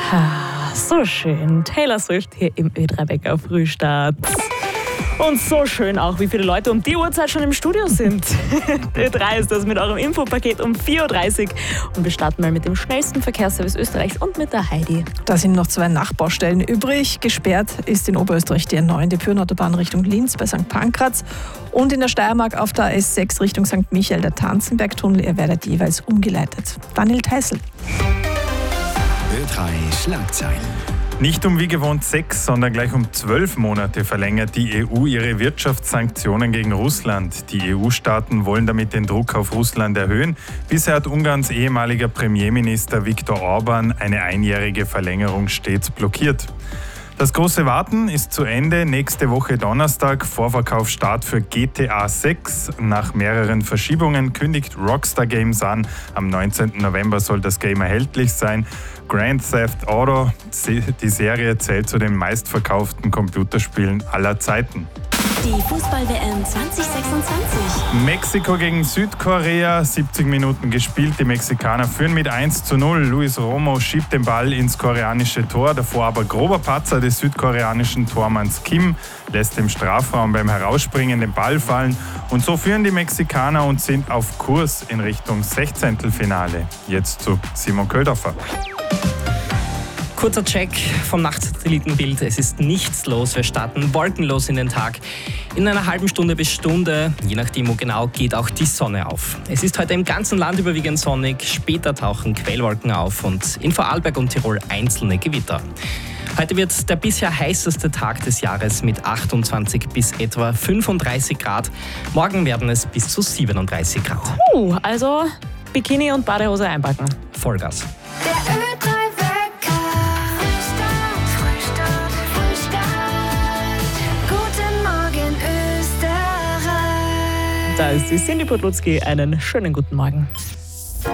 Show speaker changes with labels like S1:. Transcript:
S1: So schön. Taylor Swift hier im Ö3 Wecker Frühstart. Und so schön auch, wie viele Leute um die Uhrzeit schon im Studio sind. Ö3 ist das mit eurem Infopaket um 4.30 Uhr. Und wir starten mal mit dem schnellsten Verkehrsservice Österreichs und mit der Heidi.
S2: Da sind noch 2 Nachbaustellen übrig. Gesperrt ist in Oberösterreich die N9, die Pyreneeautobahn Richtung Linz bei St. Pankraz. Und in der Steiermark auf der S6 Richtung St. Michael der Tanzenbergtunnel. Ihr werdet jeweils umgeleitet. Daniel Theißl.
S3: Ö3 Schlagzeilen.
S4: Nicht wie gewohnt 6, sondern gleich 12 Monate verlängert die EU ihre Wirtschaftssanktionen gegen Russland. Die EU-Staaten wollen damit den Druck auf Russland erhöhen. Bisher hat Ungarns ehemaliger Premierminister Viktor Orbán eine einjährige Verlängerung stets blockiert. Das große Warten ist zu Ende. Nächste Woche Donnerstag Vorverkaufsstart für GTA 6. Nach mehreren Verschiebungen kündigt Rockstar Games an. Am 19. November soll das Game erhältlich sein. Grand Theft Auto, die Serie zählt zu den meistverkauften Computerspielen aller Zeiten.
S5: Die Fußball-WM 2026.
S4: Mexiko gegen Südkorea, 70 Minuten gespielt. Die Mexikaner führen mit 1:0. Luis Romo schiebt den Ball ins koreanische Tor. Davor aber grober Patzer des südkoreanischen Tormanns Kim lässt im Strafraum beim Herausspringen den Ball fallen. Und so führen die Mexikaner und sind auf Kurs in Richtung 16. Jetzt zu Simon Köldorfer.
S6: Kurzer Check vom Nachtsatellitenbild. Es ist nichts los. Wir starten wolkenlos in den Tag. In einer halben Stunde bis Stunde, je nachdem wo genau, geht auch die Sonne auf. Es ist heute im ganzen Land überwiegend sonnig. Später tauchen Quellwolken auf und in Vorarlberg und Tirol einzelne Gewitter. Heute wird der bisher heißeste Tag des Jahres mit 28 bis etwa 35 Grad. Morgen werden es bis zu 37 Grad.
S1: Also Bikini und Badehose einpacken.
S6: Vollgas.
S5: Der Ö3 Wecker. Frühstart. Guten Morgen, Österreich.
S1: Da ist die Cindy Podlutzki. Einen schönen guten Morgen.